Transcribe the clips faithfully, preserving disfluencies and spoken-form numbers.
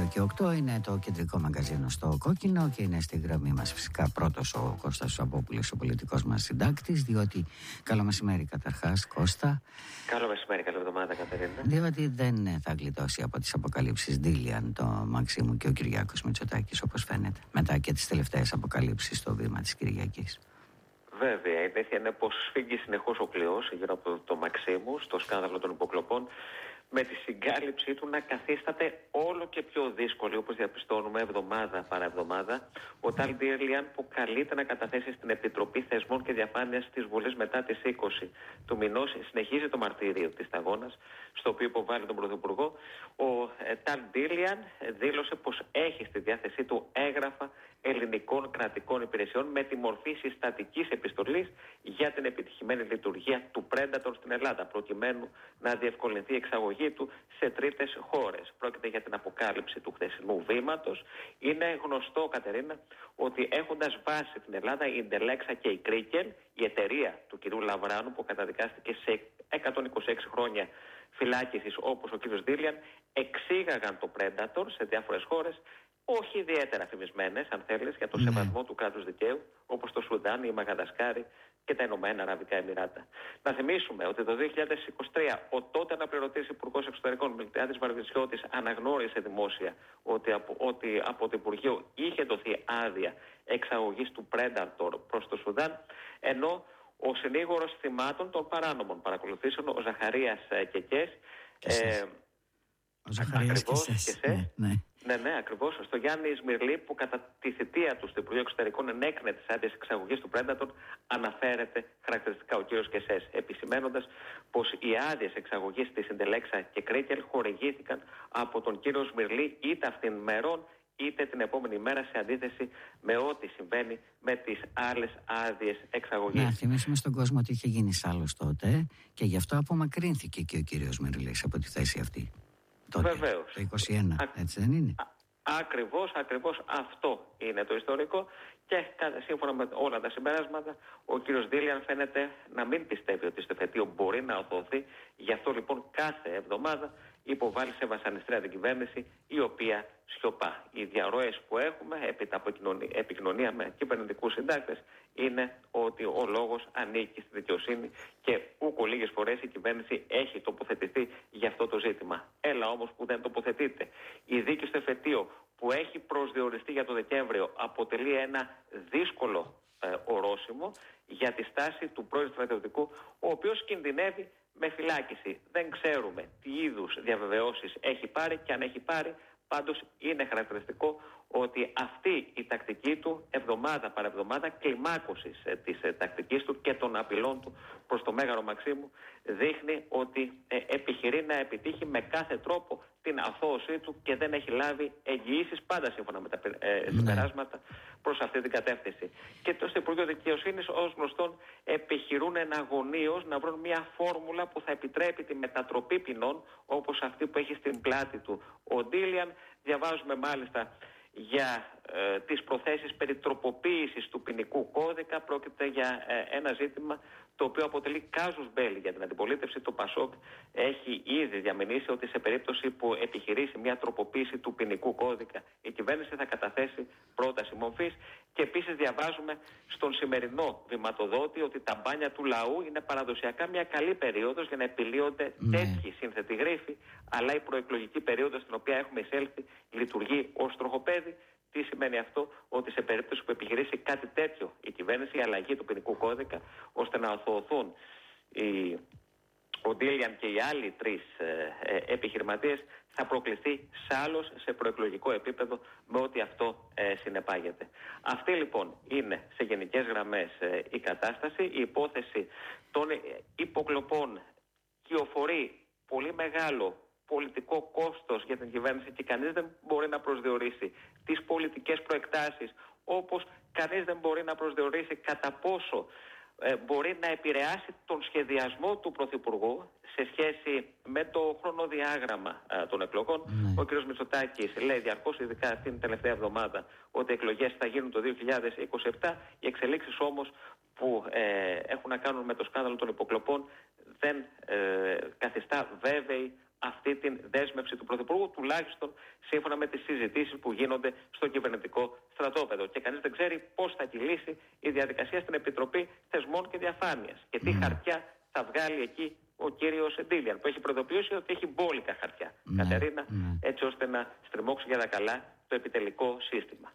και οκτώ είναι το κεντρικό μαγκαζίνο στο Κόκκινο και είναι στη γραμμή μας φυσικά πρώτος ο Κώστας Σαμπόπουλος, ο πολιτικός μας συντάκτης, διότι καλό μεσημέρι καταρχάς Κώστα. Καλό μεσημέρι, καλή εβδομάδα Κατερίνα. Διότι δεν θα γλιτώσει από τις αποκαλύψεις Ντίλιαν το Μαξίμου και ο Κυριάκος Μητσοτάκης, όπως φαίνεται, μετά και τις τελευταίες αποκαλύψεις στο βήμα της Κυριακής. Βέβαια, η αλήθεια είναι πως σφίγγει συνεχώς ο κλειός γύρω από το, το Μαξίμου στο σκάνδαλο των υποκλοπών, με τη συγκάλυψή του να καθίσταται όλο και πιο δύσκολη, όπως διαπιστώνουμε εβδομάδα παρά εβδομάδα, ο Ταλ Ντίλιαν που καλείται να καταθέσει στην Επιτροπή Θεσμών και Διαφάνειας της Βουλής μετά τις είκοσι του μηνός. Συνεχίζει το μαρτύριο της σταγόνας, στο οποίο υποβάλλει τον Πρωθυπουργό. Ο ε, Ταλ Ντίλιαν δήλωσε πως έχει στη διάθεσή του έγγραφα ελληνικών κρατικών υπηρεσιών με τη μορφή συστατικής επιστολής για την επιτυχημένη λειτουργία του Predator στην Ελλάδα, προκειμένου να διευκολυνθεί η εξαγωγή του σε τρίτες χώρες. Πρόκειται για την αποκάλυψη του χθεσινού βήματος. Είναι γνωστό, Κατερίνα, ότι έχοντας βάση την Ελλάδα η Ντελέξα και η Κρίκελ, η εταιρεία του κυρίου Λαβράνου που καταδικάστηκε σε εκατόν είκοσι έξι χρόνια φυλάκισης όπως ο κύριος Ντίλιαν, εξήγαγαν το Predator σε διάφορες χώρες, όχι ιδιαίτερα φημισμένες, αν θέλεις, για το ναι. σεβασμό του κράτους δικαίου, όπως το Σουδάν, η Μαγαδασκάρη και τα Ηνωμένα Αραβικά Εμιράτα. Να θυμίσουμε ότι το δύο χιλιάδες είκοσι τρία ο τότε αναπληρωτής Υπουργός Εξωτερικών Μιλτιάδης Βαρβιτσιώτης αναγνώρισε δημόσια ότι από, ότι από το Υπουργείο είχε δοθεί άδεια εξαγωγής του Predator προς το Σουδάν, ενώ ο συνήγορος θυμάτων των παράνομων παρακολουθήσεων, ο Ζαχαρίας Κεκές, ε, ο Ζαχαρίας ακριβώς και σε, σε, ναι, ναι. Ναι, ναι, ακριβώς. Στο Γιάννη Ισμυρλή, που κατά τη θητεία του στο Υπουργείο Εξωτερικών ενέκρινε τις άδειες εξαγωγής του Predator, αναφέρεται χαρακτηριστικά ο κύριος Κεσές, επισημένοντας πως οι άδειες εξαγωγής της Ιντελέξα και Κρίκελ χορηγήθηκαν από τον κύριο Σμυρλή είτε αυτήν μερών είτε την επόμενη μέρα, σε αντίθεση με ό,τι συμβαίνει με τις άλλες άδειες εξαγωγής. Να θυμίσουμε στον κόσμο ότι είχε γίνει σάλος τότε και γι' αυτό απομακρύνθηκε και ο κύριος Σμυρλής από τη θέση αυτή. Τότε, Βεβαίως. το είκοσι ένα, Α, έτσι δεν είναι? Α, ακριβώς, ακριβώς αυτό είναι το ιστορικό και σύμφωνα με όλα τα συμπεράσματα ο κύριος Ντίλιαν φαίνεται να μην πιστεύει ότι στο εφετείο μπορεί να οδοθεί. Γι' αυτό λοιπόν κάθε εβδομάδα υποβάλλει σε βασανιστρία την κυβέρνηση, η οποία σιωπά. Οι διαρροές που έχουμε έπειτα από επικοινωνία με κυβερνητικούς συντάκτες είναι ότι ο λόγος ανήκει στη δικαιοσύνη και ούκο λίγες φορές η κυβέρνηση έχει τοποθετηθεί για αυτό το ζήτημα. Έλα όμως που δεν τοποθετείται. Η δίκη στο εφετείο που έχει προσδιοριστεί για το Δεκέμβριο αποτελεί ένα δύσκολο ε, ορόσημο για τη στάση του πρώην στρατιωτικού, ο οποίος κινδυνεύει με φυλάκιση. Δεν ξέρουμε τι είδους διαβεβαιώσεις έχει πάρει και αν έχει πάρει. Πάντως είναι χαρακτηριστικό ότι αυτή η τακτική του εβδομάδα παρά εβδομάδα κλιμάκωσης ε, της ε, τακτικής του και των απειλών του προς το Μέγαρο Μαξίμου δείχνει ότι ε, επιχειρεί να επιτύχει με κάθε τρόπο την αθώωσή του και δεν έχει λάβει εγγυήσεις, πάντα σύμφωνα με τα ε, συμπεράσματα, προς αυτή την κατεύθυνση. Και το στο Υπουργείο Δικαιοσύνης ως γνωστόν επιχειρούν εναγωνίως να βρουν μια φόρμουλα που θα επιτρέπει τη μετατροπή ποινών όπως αυτή που έχει στην πλάτη του ο Ντίλιαν. Διαβάζουμε μάλιστα για ε, τις προθέσεις περί τροποποίησης του ποινικού κώδικα. Πρόκειται για ε, ένα ζήτημα το οποίο αποτελεί κάζους μπέλι για την αντιπολίτευση. Το ΠΑΣΟΚ έχει ήδη διαμηνήσει ότι σε περίπτωση που επιχειρήσει μια τροποποίηση του ποινικού κώδικα, η κυβέρνηση θα καταθέσει πρόταση μορφής. Και επίσης διαβάζουμε στον σημερινό βηματοδότη ότι τα μπάνια του λαού είναι παραδοσιακά μια καλή περίοδος για να επιλύονται ναι. τέτοιοι σύνθετοι γρίφοι, αλλά η προεκλογική περίοδος στην οποία έχουμε εισέλθει λειτουργεί ως τροχοπέδι. Τι σημαίνει αυτό? Ότι σε περίπτωση που επιχειρήσει κάτι τέτοιο η κυβέρνηση, η αλλαγή του ποινικού κώδικα, ώστε να αθωωωθούν οι, ο Ντίλιαν και οι άλλοι τρεις ε, ε, επιχειρηματίες, θα προκληθεί σάλος σε προεκλογικό επίπεδο με ό,τι αυτό ε, συνεπάγεται. Αυτή λοιπόν είναι σε γενικές γραμμές ε, η κατάσταση. Η υπόθεση των ε, υποκλοπών κυοφορεί πολύ μεγάλο πολιτικό κόστος για την κυβέρνηση και κανείς δεν μπορεί να προσδιορίσει τις πολιτικές προεκτάσεις, όπως κανείς δεν μπορεί να προσδιορίσει κατά πόσο ε, μπορεί να επηρεάσει τον σχεδιασμό του Πρωθυπουργού σε σχέση με το χρονοδιάγραμμα ε, των εκλογών. Mm. Ο κ. Μητσοτάκης λέει διαρκώς, ειδικά αυτήν την τελευταία εβδομάδα, ότι οι εκλογές θα γίνουν το δύο χιλιάδες είκοσι επτά. Οι εξελίξεις όμως που ε, έχουν να κάνουν με το σκάνδαλο των υποκλοπών δεν ε, καθιστά βέβαιη αυτή την δέσμευση του Πρωθυπουργού, τουλάχιστον σύμφωνα με τις συζητήσεις που γίνονται στο κυβερνητικό στρατόπεδο. Και κανείς δεν ξέρει πώς θα κυλήσει η διαδικασία στην Επιτροπή Θεσμών και Διαφάνειας και τι mm. χαρτιά θα βγάλει εκεί ο κύριος Ντίλιαν, που έχει προειδοποιήσει ότι έχει μπόλικα χαρτιά, mm. Κατερίνα, mm. έτσι ώστε να στριμώξει για τα καλά το επιτελικό σύστημα.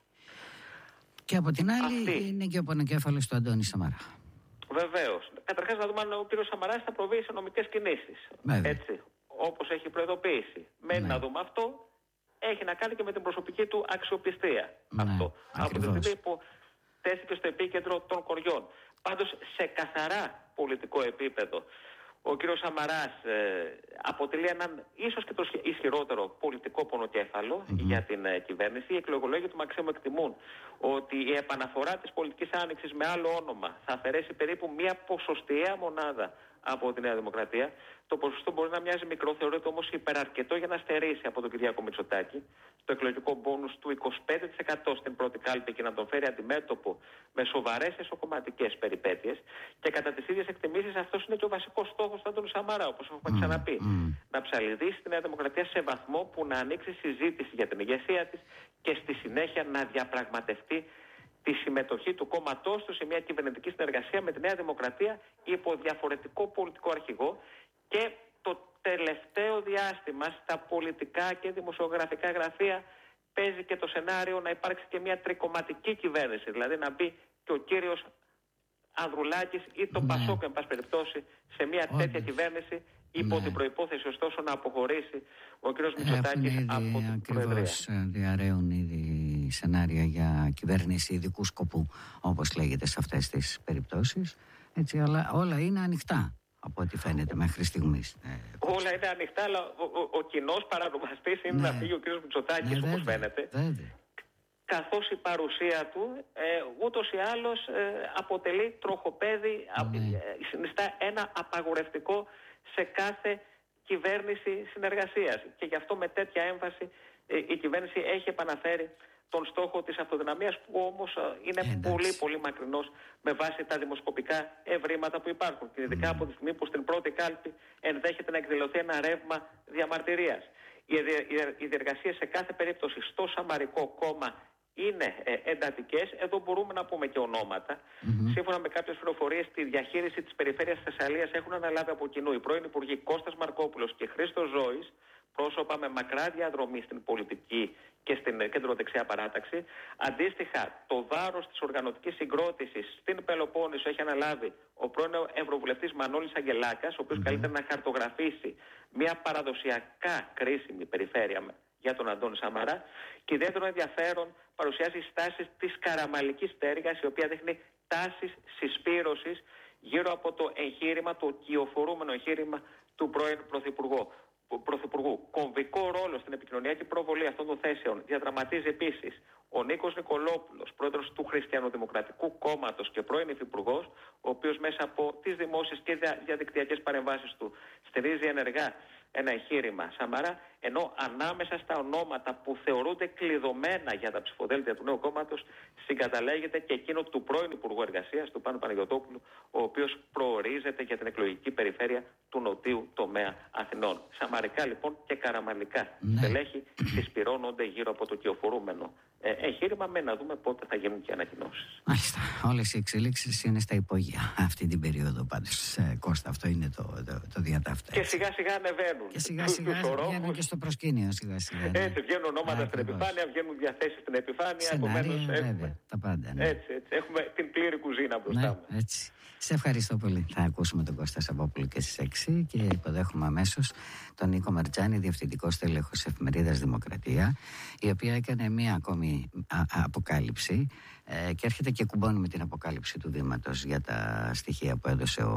Και από την άλλη αυτή είναι και ο πονοκέφαλος του Αντώνη Σαμαρά. Βεβαίως. Καταρχάς να δούμε αν ο κύριος Σαμαράς θα προβεί σε νομικές κινήσεις. Έτσι, όπως έχει προειδοποιήσει. Μένει ναι. να δούμε αυτό. Έχει να κάνει και με την προσωπική του αξιοπιστία. Ναι, αυτό. Ακριβώς. Από τη στιγμή που τέθηκε στο επίκεντρο των κοριών. Πάντως σε καθαρά πολιτικό επίπεδο ο κύριος Σαμαράς ε, αποτελεί έναν ίσως και το ισχυρότερο πολιτικό πονοκέφαλο mm-hmm. για την ε, κυβέρνηση. Οι εκλογολόγοι του Μαξίμου εκτιμούν ότι η επαναφορά της πολιτικής άνοιξης με άλλο όνομα θα αφαιρέσει περίπου μία ποσοστιαία μονάδα από τη Νέα Δημοκρατία. Το ποσοστό μπορεί να μοιάζει μικρό, θεωρείται όμως υπεραρκετό για να στερήσει από τον Κυριάκο Μητσοτάκη το εκλογικό μπόνους του είκοσι πέντε τοις εκατό στην πρώτη κάλπη και να τον φέρει αντιμέτωπο με σοβαρές εσωκομματικές περιπέτειες. Και κατά τις ίδιες εκτιμήσεις αυτός είναι και ο βασικός στόχος του Αντώνη Σαμαρά, όπως έχουμε mm, ξαναπεί. Mm. Να ψαλιδίσει τη Νέα Δημοκρατία σε βαθμό που να ανοίξει συζήτηση για την ηγεσία της και στη συνέχεια να διαπραγματευτεί τη συμμετοχή του κόμματός του σε μια κυβερνητική συνεργασία με τη Νέα Δημοκρατία υπό διαφορετικό πολιτικό αρχηγό. Και το τελευταίο διάστημα στα πολιτικά και δημοσιογραφικά γραφεία παίζει και το σενάριο να υπάρξει και μια τρικομματική κυβέρνηση, δηλαδή να μπει και ο κύριος Ανδρουλάκης ή το ναι. Πασόκ, εν πάση περιπτώσει, σε μια Όντως. τέτοια κυβέρνηση, υπό ναι. την προϋπόθεση ωστόσο να αποχωρήσει ο κύριος Μητσοτάκης από την Προεδρία. Ακριβώς διαρρέουν ήδη σενάρια για κυβέρνηση ειδικού σκοπού, όπως λέγεται σε αυτές τις περιπτώσεις. Έτσι, αλλά όλα είναι ανοιχτά. Από ό,τι φαίνεται μέχρι στιγμής. Ε, Όλα είναι ανοιχτά, αλλά ο, ο, ο κοινός παρανομαστής είναι ναι. να φύγει ο κ. Μητσοτάκης, ναι, όπως βέβαια, φαίνεται. Βέβαια. Καθώς η παρουσία του ε, ούτως ή άλλως ε, αποτελεί τροχοπέδι, ναι. ε, συνιστά ένα απαγορευτικό σε κάθε κυβέρνηση συνεργασίας. Και γι' αυτό με τέτοια έμφαση ε, η κυβέρνηση έχει επαναφέρει τον στόχο της αυτοδυναμίας, που όμως είναι Εντάξει. πολύ πολύ μακρινός με βάση τα δημοσκοπικά ευρήματα που υπάρχουν. Και ειδικά mm. από τη στιγμή που στην πρώτη κάλπη ενδέχεται να εκδηλωθεί ένα ρεύμα διαμαρτυρίας. Οι, οι, οι διεργασίες σε κάθε περίπτωση στο Σαμαρικό κόμμα είναι ε, εντατικές. Εδώ μπορούμε να πούμε και ονόματα. Mm-hmm. Σύμφωνα με κάποιες πληροφορίες, τη διαχείριση της περιφέρειας Θεσσαλίας έχουν αναλάβει από κοινού οι πρώην υπουργοί Κώστας Μαρκόπουλος και Χρήστος Ζώης, πρόσωπα με μακρά διαδρομή στην πολιτική και στην κεντροδεξιά παράταξη. Αντίστοιχα, το βάρος της οργανωτικής συγκρότησης στην Πελοπόννησο έχει αναλάβει ο πρώην Ευρωβουλευτής Μανώλης Αγγελάκας, ο οποίος mm-hmm. καλείται να χαρτογραφήσει μια παραδοσιακά κρίσιμη περιφέρεια για τον Αντώνη Σαμαρά. Και ιδιαίτερο ενδιαφέρον παρουσιάζει στάσεις της καραμαλικής πτέρυγας, η οποία δείχνει τάσεις συσπήρωσης γύρω από το εγχείρημα, το κυοφορούμενο εγχείρημα του πρώην Πρωθυπουργού. Πρωθυπουργού. Κομβικό ρόλο στην επικοινωνιακή προβολή αυτών των θέσεων διαδραματίζει επίσης ο Νίκος Νικολόπουλος, πρόεδρος του Χριστιανοδημοκρατικού Κόμματος και πρώην υφυπουργός, ο οποίος μέσα από τις δημόσιες και διαδικτυακές παρεμβάσεις του στηρίζει ενεργά ένα εγχείρημα Σαμαρά, ενώ ανάμεσα στα ονόματα που θεωρούνται κλειδωμένα για τα ψηφοδέλτια του νέου κόμματος συγκαταλέγεται και εκείνο του πρώην Υπουργού Εργασίας, του Πάνου Παναγιωτόπουλου, ο οποίος προορίζεται για την εκλογική περιφέρεια του νοτίου τομέα Αθηνών. Σαμαρικά λοιπόν και καραμαλικά ναι. στελέχη συσπυρώνονται γύρω από το κυοφορούμενο ε, εγχείρημα, με να δούμε πότε θα γίνουν και ανακοινώσεις. Μάλιστα. Όλες οι εξελίξεις είναι στα υπόγεια αυτή την περίοδο πάντως. Ε, Κώστα, αυτό είναι το, το, το διατάφτα. Και σιγά σιγά ανεβαίνουν. Και σιγά σιγά βγαίνουν και στο προσκήνιο. Σιγά σιγά, ναι. Έτσι, βγαίνουν ονόματα Ά, στην επιφάνεια, βγαίνουν διαθέσεις στην επιφάνεια. Σενάρια, βέβαια, έχουμε... τα πάντα. Ναι. Έτσι, έτσι. Έχουμε την πλήρη κουζίνα μπροστά ναι, μας. Έτσι. Σε ευχαριστώ πολύ. Θα ακούσουμε τον Κώστα Σαββόπουλο και στις έξι και υποδέχομαι αμέσως τον Νίκο Μαρτζάνη, διευθυντικό στέλεχος εφημερίδας Δημοκρατία, η οποία έκανε μία ακόμη α, α, αποκάλυψη ε, και έρχεται και κουμπώνει με την αποκάλυψη του Δήματος για τα στοιχεία που έδωσε ο,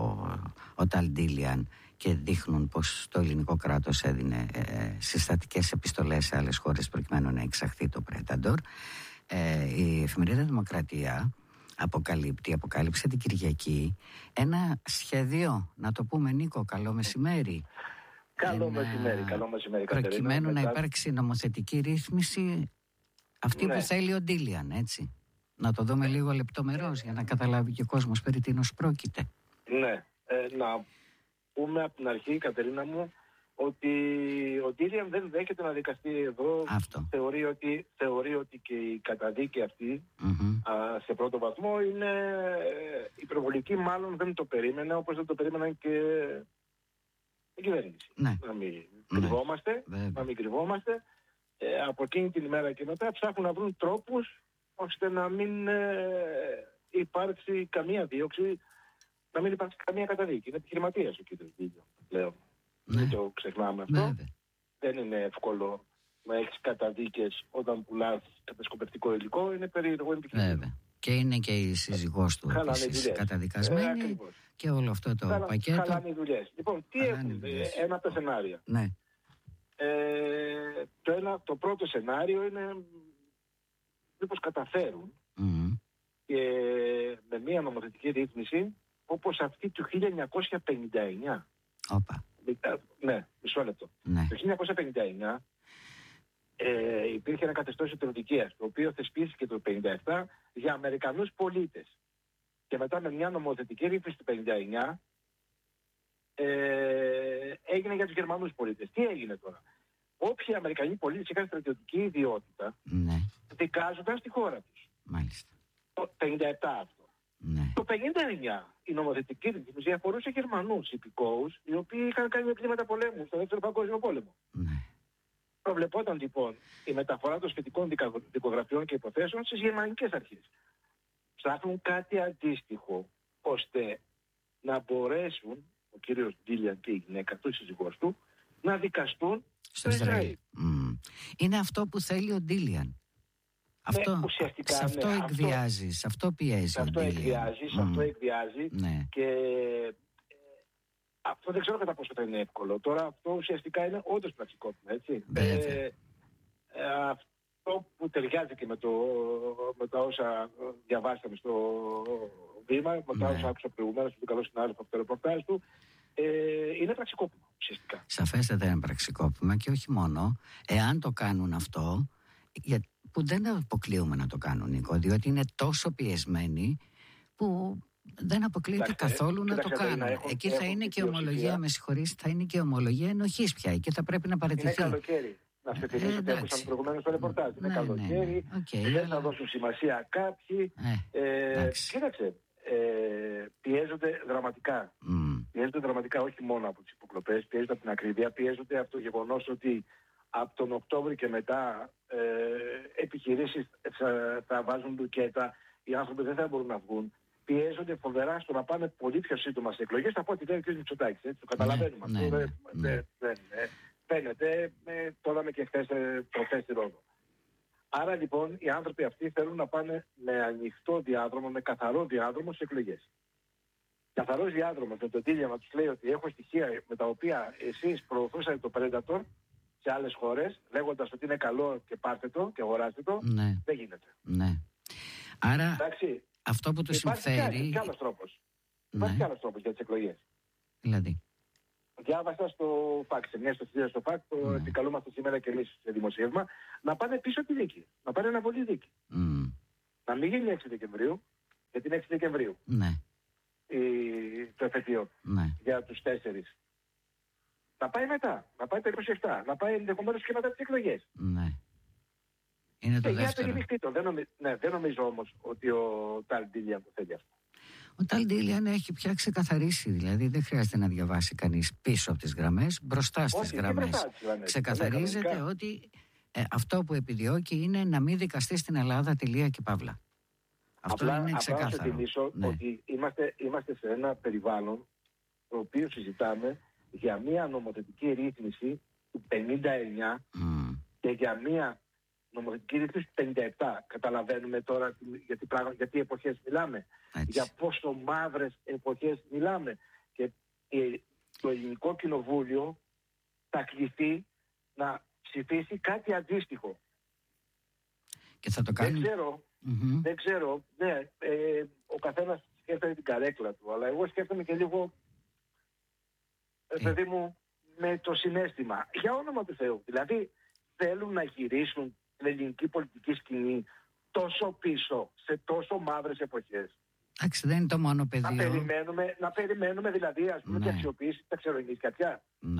ο Ταλ Ντίλιαν και δείχνουν πως το ελληνικό κράτος έδινε ε, συστατικές επιστολές σε άλλες χώρες προκειμένου να εξαχθεί το Πρέταντορ. Ε, η εφημερίδα Δημοκρατία αποκαλύπτει, αποκάλυψε την Κυριακή ένα σχέδιο, να το πούμε Νίκο, καλό μεσημέρι. Καλό ένα... μεσημέρι, καλό μεσημέρι Κατερίνα. Προκειμένου να υπάρξει νομοθετική ρύθμιση αυτή ναι. που θέλει ο Ντίλιαν, έτσι. Να το δούμε λίγο λεπτομερώς για να καταλάβει και ο κόσμος περί τίνος πρόκειται. Ναι, ε, να πούμε από την αρχή, Κατερίνα μου, ότι ο Ντίλιαν δεν δέχεται να δικαστεί εδώ. Αυτό. Θεωρεί ότι, θεωρεί ότι και η καταδίκη αυτή Mm-hmm. α, σε πρώτο βαθμό είναι υπερβολική, μάλλον δεν το περίμενε, όπως δεν το περίμεναν και η κυβέρνηση. Ναι. Να μην Ναι. κρυβόμαστε, Βέβαια. να μην κρυβόμαστε. Ε, από εκείνη την ημέρα και μετά ψάχνουν να βρουν τρόπους ώστε να μην ε, υπάρξει καμία δίωξη, να μην υπάρξει καμία καταδίκη. Είναι επιχειρηματίας ο κύριος Ντίλιαν πλέον. Ναι. Δεν το ξεχνάμε αυτό. Βέβαια. Δεν είναι εύκολο να έχεις καταδίκες όταν πουλάς κατασκοπευτικό υλικό. Είναι περίεργο επιχείρημα. Βέβαια. Και είναι και η σύζυγός του επίσης καταδικασμένη ε, και όλο αυτό το Χαλα, πακέτο. Χαλάνε οι δουλειές. Λοιπόν, τι έχουν, ένα από τα σενάρια. Ναι. Ε, το, ένα, το πρώτο σενάριο είναι μήπως καταφέρουν Mm-hmm. και με μια νομοθετική ρύθμιση όπως αυτή του χίλια εννιακόσια πενήντα εννιά. Όπα. Ναι, μισό λεπτό. Ναι. Το χίλια εννιακόσια πενήντα εννιά ε, υπήρχε ένα καθεστώς εθελοντικίας, το οποίο θεσπίστηκε το χίλια εννιακόσια πενήντα επτά για Αμερικανούς πολίτες. Και μετά με μια νομοθετική ρύθμιση του χίλια εννιακόσια πενήντα εννιά ε, έγινε για τους Γερμανούς πολίτες. Τι έγινε τώρα? Όποιοι Αμερικανοί πολίτες είχαν στρατιωτική ιδιότητα, Ναι. δικάζονταν στη χώρα τους. Μάλιστα. Το πενήντα επτά αυτό. Ναι. Το πενήντα εννιά η νομοθετική ρύθμιση αφορούσε Γερμανούς υπηκόους, οι οποίοι είχαν κάνει εγκλήματα πολέμου στο δεύτερο παγκόσμιο πόλεμο. Ναι. Προβλεπόταν λοιπόν η μεταφορά των σχετικών δικογραφιών και υποθέσεων στις γερμανικές αρχές. Ψάχνουν κάτι αντίστοιχο, ώστε να μπορέσουν ο κύριος Ντίλιαν και η γυναίκα του, η σύζυγός του, να δικαστούν στο Ισραήλ. Mm. Είναι αυτό που θέλει ο Ντίλιαν. Αυτό, ναι, ουσιαστικά, σε αυτό ναι, εκβιάζει, αυτό, σε αυτό πιέζει σε ο αυτό Ντίλιαν. εκβιάζει, σε αυτό Mm. εκβιάζει Ναι. και ε, αυτό δεν ξέρω κατά πόσο θα είναι εύκολο. Τώρα αυτό ουσιαστικά είναι όντως πραξικόπημα, έτσι. Ε, ε, αυτό που ταιριάζει και με, το, με τα όσα διαβάσαμε στο βήμα, με τα Ναι. όσα άκουσα προηγουμένως, του καλό συνάδελφο από το ρεπορτάζ του, ε, είναι πραξικόπημα ουσιαστικά. Σαφέστατα είναι πραξικόπημα και όχι μόνο, εάν το κάνουν αυτό, για, που δεν αποκλείουμε να το κάνουν, Νίκο, διότι είναι τόσο πιεσμένοι που δεν αποκλείεται Κοιτάξτε, καθόλου να το κοιτάξτε, κάνουν. έχουν, Εκεί θα έχουν είναι και πλειοψηφία. ομολογία, με συγχωρείς, θα είναι και ομολογία ενοχής πια. Εκεί θα πρέπει να παραιτηθεί. Είναι καλοκαίρι. Να σε θυμίσω ότι άκουσαμε προηγουμένως το ρεπορτάζ. Είναι ναι, καλοκαίρι, ναι, ναι. Okay, δεν αλλά... θα δώσουν σημασία κάποιοι. Ε, ε, κοίταξε, ε, πιέζονται δραματικά. Mm. Πιέζονται δραματικά όχι μόνο από τις υποκλοπές, πιέζονται από την ακρίβεια, πιέζονται από το γεγονός ότι από τον Οκτώβριο και μετά ε, επιχειρήσεις θα, θα βάζουν λουκέτα, οι άνθρωποι δεν θα μπορούν να βγουν. Πιέζονται φοβερά στο να πάνε πολύ πιο σύντομα σε εκλογές από ό,τι λέει ο κ. Μητσοτάκης. Έτσι, το καταλαβαίνουμε ναι, αυτό. ναι, δεν, ναι. δεν, δεν, φαίνεται, ε, το είδαμε και χθες ε, προχθές στη Ρόδο. Άρα λοιπόν οι άνθρωποι αυτοί θέλουν να πάνε με ανοιχτό διάδρομο, με καθαρό διάδρομο στις εκλογές. Καθαρός διάδρομος με τον Ντίλιαν να τους λέει ότι έχω στοιχεία με τα οποία εσείς προωθούσατε το Predator σε άλλες χώρες, λέγοντας ότι είναι καλό και πάρτε το και αγοράστε το, ναι. δεν γίνεται. Ναι. Άρα εντάξει, αυτό που του συμφέρει... Υπάρχει κι άλλος τρόπος. Ναι. Υπάρχει κι άλλος τρόπος για τις εκλογές. Δηλαδή. Διάβασα στο ΦΑΚ, σε μια ιστοσελίδα στο ΦΑΚ, το Ναι. επικαλούμαστε σήμερα και εμείς σε δημοσίευμα, να πάνε πίσω τη δίκη. Να πάνε αναβολή δίκη. Mm. Να μην γίνει έξι Δεκεμβρίου, γιατί είναι έξι Δεκεμβρίου Ναι. η, το εφετείο Ναι. για τους τέσσερις. Να πάει μετά, να πάει το είκοσι επτά, να πάει ενδεχομένως και μετά τις εκλογές. Ναι. Είναι το Ε, για δεύτερο. περιμειχτεί το. Δεν, νομι... ναι, δεν νομίζω όμως ότι ο Ταλ Ντίλιαν το θέλει αυτό. Ο Ταλ Ντίλιαν έχει πια ξεκαθαρίσει, δηλαδή δεν χρειάζεται να διαβάσει κανείς πίσω από τις γραμμές, μπροστά στις Όχι, και γραμμές. μπροστά τις γραμμές. Ξεκαθαρίζεται Ναι, κανονικά. ότι ε, αυτό που επιδιώκει είναι να μην δικαστεί στην Ελλάδα, τελεία και παύλα. Αυτό απλά, είναι απλά ξεκάθαρο. να σε θυμίσω Ναι. ότι είμαστε, είμαστε σε ένα περιβάλλον το οποίο συζητάμε για μια νομοθετική ρύθμιση του πενήντα εννιά Mm. και για μια νομοθετική ρύθμιση του πενήντα επτά. Καταλαβαίνουμε τώρα γιατί, πράγμα, γιατί εποχές μιλάμε. Έτσι. Για πόσο μαύρες εποχές μιλάμε. Και ε, το Ελληνικό Κοινοβούλιο θα κληθεί να ψηφίσει κάτι αντίστοιχο. Και θα το Δεν κάνει. ξέρω, Mm-hmm. δεν ξέρω, ναι, ε, ο καθένας σκέφτεται την καρέκλα του, αλλά εγώ σκέφτομαι και λίγο, ε, παιδί μου, με το συναίσθημα. Για όνομα του Θεού. Δηλαδή, θέλουν να γυρίσουν την ελληνική πολιτική σκηνή τόσο πίσω, σε τόσο μαύρες εποχές. Εντάξει, δεν είναι το μόνο Να πεδίο. περιμένουμε, να περιμένουμε δηλαδή, ας πούμε, Ναι. τη αξιοποίηση τα ξερονίσια πια. Ναι.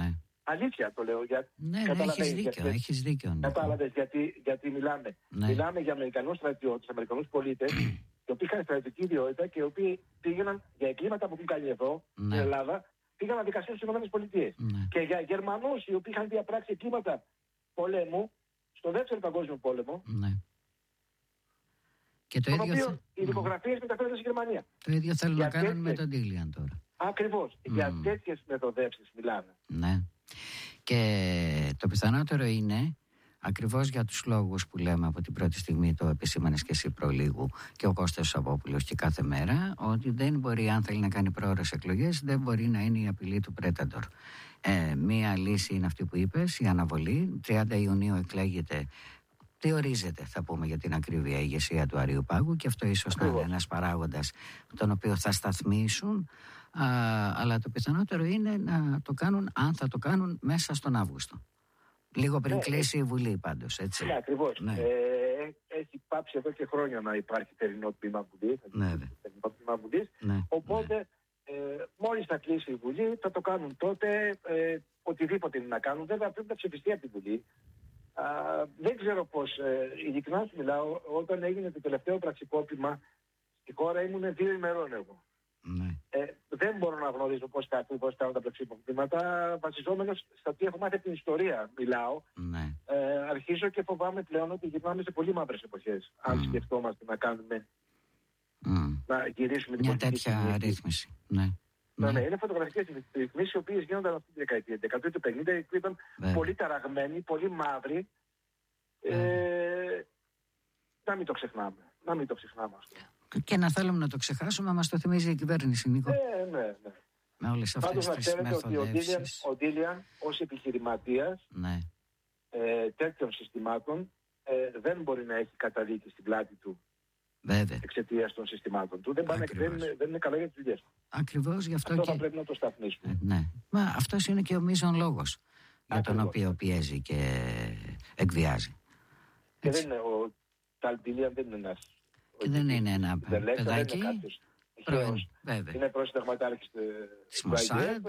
Αλήθεια το λέω. Για... Ναι, ναι, έχεις δίκιο, γιατί... έχεις δίκιο. Κατάλαβες γιατί, γιατί μιλάμε. Ναι. Μιλάμε για Αμερικανούς στρατιώτες, Αμερικανούς πολίτες, οι οποίοι είχαν στρατιωτική ιδιότητα και οι οποίοι πήγαιναν για εγκλήματα που έχουν κάνει εδώ, ναι. στην Ελλάδα, πήγαν να δικαστούν στις ΗΠΑ. Ναι. Και για Γερμανούς οι οποίοι είχαν διαπράξει εγκλήματα πολέμου, στο δεύτερο παγκόσμιο πόλεμο, ναι. Και το ίδιο οποίο θε... οι δικογραφίες mm. μεταφέρονται στη Γερμανία. Το ίδιο θέλουν για να κάνουν τέτοιες... με τον Ντίλιαν τώρα. Ακριβώς. Mm. Για τέτοιες μεθοδεύσεις μιλάμε. Ναι. Και το πιθανότερο είναι, ακριβώς για τους λόγους που λέμε από την πρώτη στιγμή, το επισήμανες και εσύ προλίγου και ο Κώστας Σαββόπουλος και κάθε μέρα, ότι δεν μπορεί, αν θέλει να κάνει πρόορες εκλογές, δεν μπορεί να είναι η απειλή του Πρέταντορ. Ε, μία λύση είναι αυτή που είπες, η αναβολή. τριάντα Ιουνίου εκλέγεται, διορίζεται, θα πούμε για την ακρίβεια, η ηγεσία του Αριουπάγου, και αυτό ίσως να είναι ένας παράγοντας τον οποίο θα σταθμίσουν. Α, αλλά το πιθανότερο είναι να το κάνουν, αν θα το κάνουν, μέσα στον Αύγουστο. Λίγο πριν ναι, κλείσει η Βουλή πάντως, έτσι. Ναι, ακριβώς. Ναι. Ε, έχει πάψει εδώ και χρόνια να υπάρχει τερινό τμήμα Βουλής. Ναι, ναι. Οπότε, ναι. Ε, μόλις θα κλείσει η Βουλή, θα το κάνουν τότε, ε, οτιδήποτε είναι να κάνουν. Βέβαια πρέπει να ψηφιστεί από τη Βουλή. Α, δεν ξέρω πώς, ε, ειλικρινά σου μιλάω, όταν έγινε το τελευταίο πραξικόπημα στη χώρα ήμουν δύο ημερών εγώ. Ναι. Ε, δεν μπορώ να γνωρίζω πώς θα ακριβώς κάνουν τα πραξικοπήματα, βασιζόμενος στα τι έχω μάθει από την ιστορία μιλάω. Ναι. Ε, αρχίζω και φοβάμαι πλέον ότι γυρνάμε σε πολύ μαύρες εποχές, mm. αν σκεφτόμαστε να κάνουμε, mm. να γυρίσουμε την μια τέτοια ρύθμιση. Ναι. Ναι, ναι, είναι φωτογραφικές ρυθμίσεις οι οποίες γίνονταν αυτή τη δεκαετία. Την δεκαετία του πενήντα που ήταν Βέβαια. πολύ ταραγμένοι, πολύ μαύροι. Ε, να μην το ξεχνάμε. Να μην το ξεχνάμε αυτό. Και να θέλουμε να το ξεχάσουμε, μας το θυμίζει η κυβέρνηση, Νίκο. Ναι, ναι, ναι. Με όλες αυτές Πάντως, τις μεθοδεύσεις. Ο Ντίλιαν ως επιχειρηματίας ναι. ε, τέτοιων συστημάτων ε, δεν μπορεί να έχει καταδίκη στην πλάτη του. Βέβαια. Εξαιτίας των συστημάτων του. Δεν, πάνε, δεν, είναι, δεν είναι καλά για τις δουλειές του. Ακριβώς γι' αυτό, αυτό και... θα πρέπει να το σταθμίσουμε. Ε, ναι. Μα αυτός είναι και ο μείζον λόγος για τον οποίο πιέζει και εκβιάζει. Και Έτσι. δεν είναι ο Ταλμπίλιαν, δεν είναι ένας. Και δεν είναι ένα παιδάκι. Είναι πρόσυνταγματάρχης της Μοσάντ.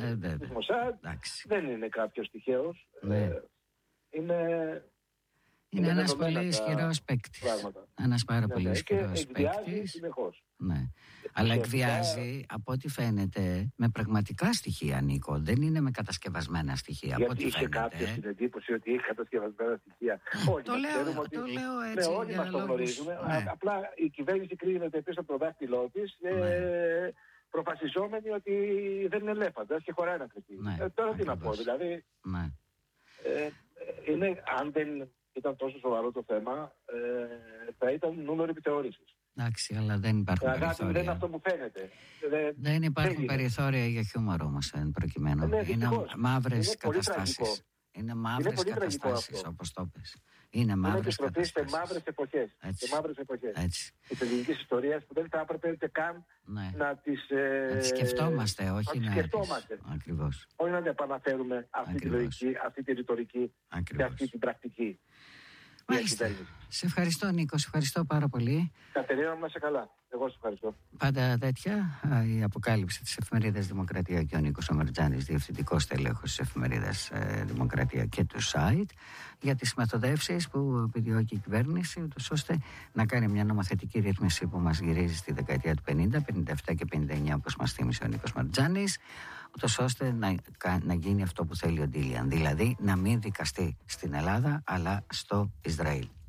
Δεν είναι κάποιος τυχαίος. Είναι... Είναι ένας πολύ ισχυρός παίκτης. Ένας πάρα πολύ ισχυρός παίκτης. Ναι. Αλλά εκβιάζει, από ό,τι φαίνεται, με πραγματικά στοιχεία, Νίκο. Δεν είναι με κατασκευασμένα στοιχεία. Γιατί είχε κάποιος την εντύπωση ότι έχει κατασκευασμένα στοιχεία. Όχι, το λέω, ότι... το λέω έτσι. Ναι, όλοι μας το γνωρίζουμε. Ναι. Απλά η κυβέρνηση κρίνεται πίσω από το δάχτυλό της, ναι. ε, προφασιζόμενη ότι δεν είναι ελέφαντας και χωράει να κρυφτεί. Ναι, ε, τώρα τι να πω, δηλαδή. Ναι. Ε, είναι, αν δεν ήταν τόσο σοβαρό το θέμα, ε, θα ήταν νούμερο επιθεώρησης. Εντάξει, αλλά δεν υπάρχουν Αγάπη, περιθώρια. Δεν είναι αυτό που φαίνεται. Δεν, δεν υπάρχουν δεν περιθώρια για χιούμορ όμως, εν προκειμένου. Ναι, είναι μαύρες καταστάσεις. Είναι μαύρες καταστάσεις, όπως το πες. Είναι μαύρες καταστάσεις. Είναι σε μαύρες εποχές. Έτσι. Σε μαύρες εποχές. Έτσι. Της ελληνικής ιστορίας που δεν θα έπρεπε ούτε καν ναι. να τις... Ε, να τις σκεφτόμαστε, όχι να, να σκεφτόμαστε. τις... Ακριβώς. Όχι να επαναφέρουμε αυτή τη λογική, αυτή τη ρητορική και αυτή την πρακτική. Μάλιστα. Σε ευχαριστώ, Νίκο, σε ευχαριστώ πάρα πολύ. Κατερίνα, να είσαι καλά. Εγώ σε ευχαριστώ. Πάντα τέτοια η αποκάλυψη της εφημερίδας Δημοκρατία και ο Νίκος Ομερτζάνης, διευθυντικός τελέχος της εφημερίδας ε, Δημοκρατία και του site, για τις μεθοδεύσεις που επιδιώκει η κυβέρνηση, ούτως ώστε να κάνει μια νομοθετική ρύθμιση που μας γυρίζει στη δεκαετία του πενήντα, πενήντα επτά και πενήντα εννιά, όπως μας θύμισε ο Νίκος Ομερτζάνης, ούτως ώστε να, να γίνει αυτό που θέλει ο Ντίλιαν, δηλαδή να μην δικαστεί στην Ελλάδα αλλά στο Ισραήλ.